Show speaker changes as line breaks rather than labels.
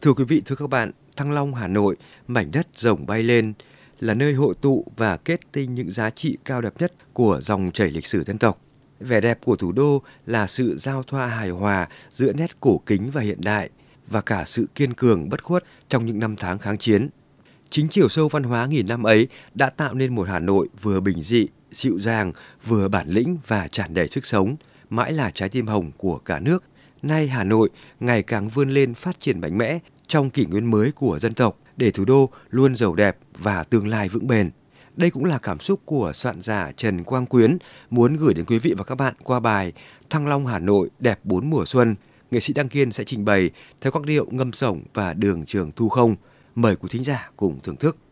Thưa quý vị, thưa các bạn, Thăng Long, Hà Nội, mảnh đất rồng bay lên, là nơi hội tụ và kết tinh những giá trị cao đẹp nhất của dòng chảy lịch sử dân tộc. Vẻ đẹp của thủ đô là sự giao thoa hài hòa giữa nét cổ kính và hiện đại, và cả sự kiên cường bất khuất trong những năm tháng kháng chiến. Chính chiều sâu văn hóa nghìn năm ấy đã tạo nên một Hà Nội vừa bình dị, dịu dàng, vừa bản lĩnh và tràn đầy sức sống, mãi là trái tim hồng của cả nước. Nay Hà Nội ngày càng vươn lên phát triển mạnh mẽ trong kỷ nguyên mới của dân tộc, để thủ đô luôn giàu đẹp và tương lai vững bền. Đây cũng là cảm xúc của soạn giả Trần Quang Quyến muốn gửi đến quý vị và các bạn qua bài Thăng Long Hà Nội đẹp bốn mùa xuân. Nghệ sĩ Đăng Kiên sẽ trình bày theo các điệu ngâm sổng và đường trường thu không. Mời quý thính giả cùng thưởng thức.